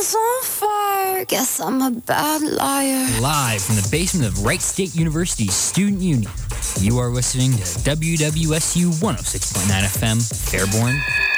is on fire. Guess I'm a bad liar. Live from the basement of Wright State University's Student Union, you are listening to WWSU 106.9 FM, Fairborn,